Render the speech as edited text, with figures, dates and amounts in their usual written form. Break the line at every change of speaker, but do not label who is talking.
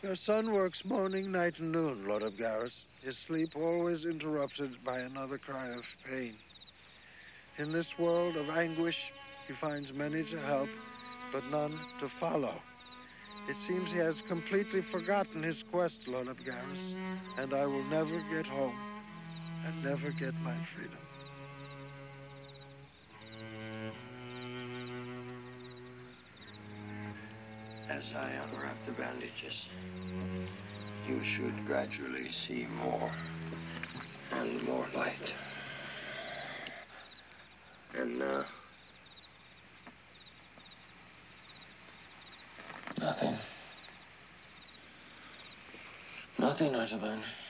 Her son works morning, night, and noon, Lord Abgarus. His sleep always interrupted by another cry of pain. In this world of anguish, he finds many to help, but none to follow. It seems he has completely forgotten his quest, Lord Abgarus, and I will never get home and never get my freedom.
As I unwrap the bandages, you should gradually see more and more light. And nothing. Nothing, Artaban.